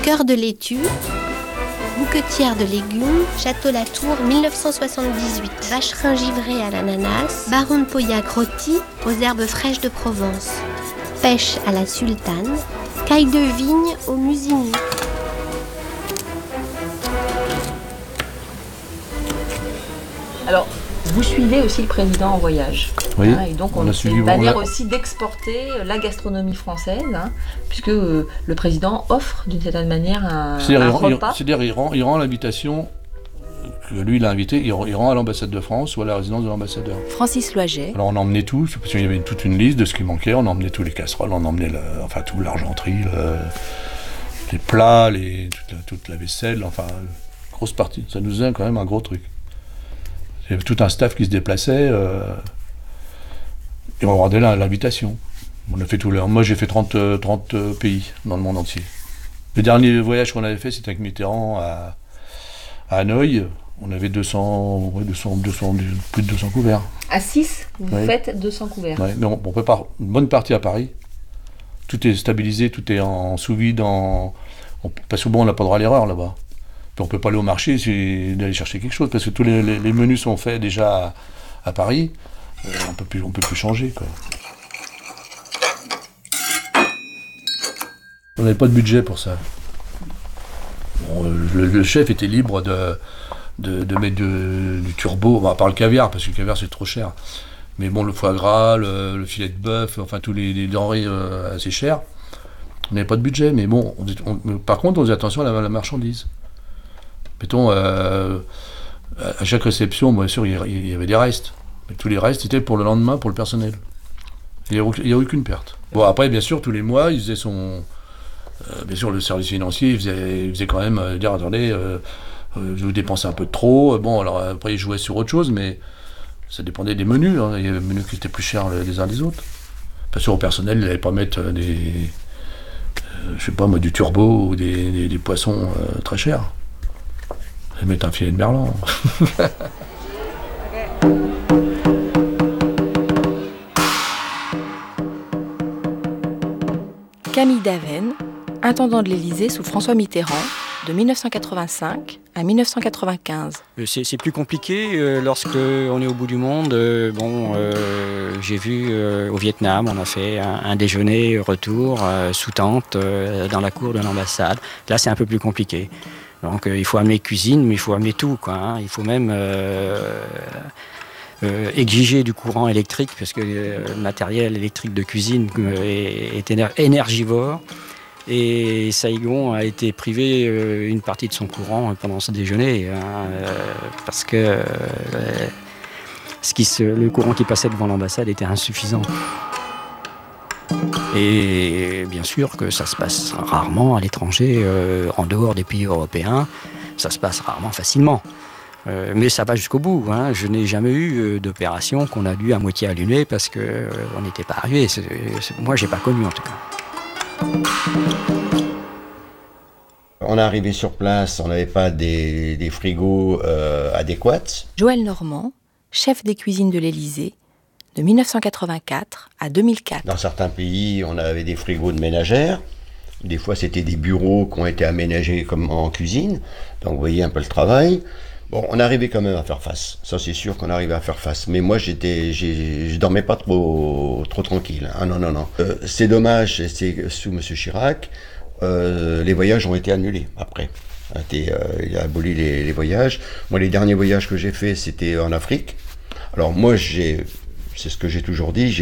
Cœur de laitue, bouquetière de légumes, Château Latour 1978, vacherin givré à l'ananas, baron de Pauillac rôti aux herbes fraîches de Provence, pêche à la sultane, caille de vigne au musigny. Alors, vous suivez aussi le président en voyage. Oui, Et donc, c'est une manière aussi d'exporter la gastronomie française, puisque le président offre d'une certaine manière un repas. C'est-à-dire, il rend l'invitation que lui, il a invité, il rend à l'ambassade de France ou à la résidence de l'ambassadeur. Francis Loiget. Alors, on emmenait tout, parce qu'il y avait toute une liste de ce qui manquait. On emmenait tous les casseroles, on emmenait tout l'argenterie, les plats, toute la vaisselle, grosse partie. Ça nous faisait quand même un gros truc. Il y avait tout un staff qui se déplaçait et on regardait l'invitation. On a fait moi j'ai fait 30 pays dans le monde entier. Le dernier voyage qu'on avait fait, c'était avec Mitterrand à Hanoï. On avait plus de 200 couverts. À 6, vous faites 200 couverts. Ouais, mais on prépare une bonne partie à Paris. Tout est stabilisé, tout est en sous-vide. Parce que on n'a pas droit à l'erreur là-bas. On ne peut pas aller au marché d'aller chercher quelque chose, parce que tous les menus sont faits déjà à Paris. On peut plus changer, quoi. On n'avait pas de budget pour ça. Bon, le chef était libre de mettre du turbo, à part le caviar, parce que le caviar c'est trop cher. Mais bon, le foie gras, le filet de bœuf, tous les denrées assez chères. On n'avait pas de budget, mais bon, par contre on faisait attention à la marchandise. Mettons, à chaque réception, bien sûr, il y avait des restes. Mais tous les restes étaient pour le lendemain, pour le personnel. Il n'y a aucune perte. Bon, après, bien sûr, tous les mois, il faisait son... bien sûr, le service financier, il faisait quand même dire, attendez, vous dépensez un peu de trop. Bon, alors après, il jouait sur autre chose, mais ça dépendait des menus. Il y avait des menus qui étaient plus chers les uns des autres. Bien sûr, au personnel, il n'allait pas mettre du turbo ou des poissons très chers. Il allait mettre un filet de merlan. Camille Daven, intendant de l'Élysée sous François Mitterrand, de 1985 à 1995. C'est plus compliqué lorsque on est au bout du monde. J'ai vu au Vietnam, on a fait un déjeuner retour sous tente dans la cour de l'ambassade. Là, c'est un peu plus compliqué. Donc, il faut amener cuisine, mais il faut amener tout, quoi. Il faut même exiger du courant électrique, parce que le matériel électrique de cuisine est énergivore. Et Saigon a été privé une partie de son courant pendant ce déjeuner, parce que le courant qui passait devant l'ambassade était insuffisant. Et bien sûr que ça se passe rarement à l'étranger, en dehors des pays européens, ça se passe rarement facilement. Mais ça va jusqu'au bout. Je n'ai jamais eu d'opération qu'on a dû à moitié allumer parce qu'on n'était pas arrivé. Moi, j'ai pas connu en tout cas. On est arrivé sur place, on n'avait pas des frigos adéquats. Joël Normand, chef des cuisines de l'Élysée, de 1984 à 2004. Dans certains pays, on avait des frigos de ménagères. Des fois, c'était des bureaux qui ont été aménagés comme en cuisine. Donc, vous voyez un peu le travail. Bon, on arrivait quand même à faire face. Ça, c'est sûr qu'on arrivait à faire face. Mais moi, je dormais pas trop tranquille. Non. C'est dommage, c'est sous M. Chirac, les voyages ont été annulés après. Il a aboli les voyages. Moi, les derniers voyages que j'ai faits, c'était en Afrique. Alors moi, c'est ce que j'ai toujours dit,